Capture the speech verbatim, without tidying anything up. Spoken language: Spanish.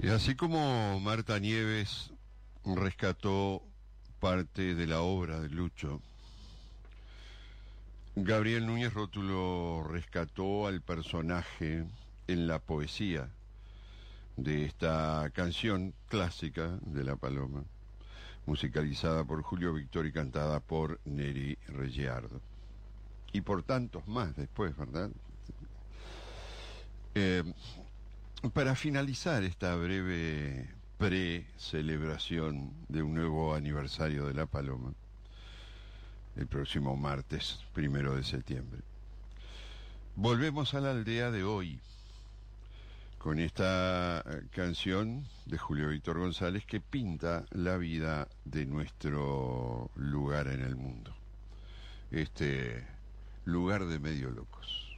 Y así como Marta Nieves rescató parte de la obra de Lucho, Gabriel Núñez Rótulo rescató al personaje en la poesía de esta canción clásica de La Paloma, musicalizada por Julio Víctor y cantada por Neri Regiardo. Y por tantos más después, ¿verdad? Eh, para finalizar esta breve pre-celebración de un nuevo aniversario de La Paloma, el próximo martes, primero de septiembre, volvemos a la aldea de hoy, con esta canción de Julio Víctor González que pinta la vida de nuestro lugar en el mundo, este lugar de medio locos.